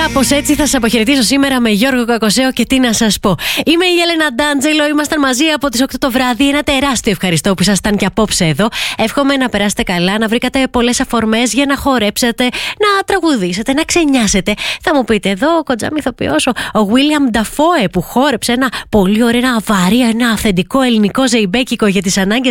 Κάπως έτσι θα σας αποχαιρετήσω σήμερα με Γιώργο Κακοσέο και τι να σας πω. Είμαι η Έλενα Ντάντζελο, ήμασταν μαζί από τις 8 το βράδυ. Ένα τεράστιο ευχαριστώ που ήσασταν και απόψε εδώ. Εύχομαι να περάσετε καλά, να βρήκατε πολλές αφορμές για να χορέψετε, να τραγουδήσετε, να ξενιάσετε. Θα μου πείτε εδώ, ο κοντζάμι ηθοποιός, ο William Dafoe που χόρεψε ένα πολύ ωραίο, ένα βαρύ, ένα αυθεντικό ελληνικό ζεϊμπέκικο για τις ανάγκες